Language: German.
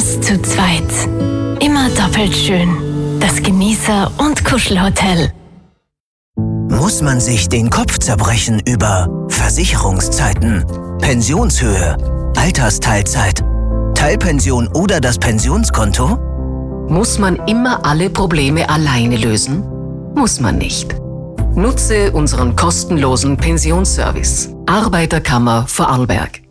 Das zu zweit. Immer doppelt schön. Das Genießer- und Kuschelhotel. Muss man sich den Kopf zerbrechen über Versicherungszeiten, Pensionshöhe, Altersteilzeit, Teilpension oder das Pensionskonto? Muss man immer alle Probleme alleine lösen? Muss man nicht. Nutze unseren kostenlosen Pensionsservice. Arbeiterkammer Vorarlberg.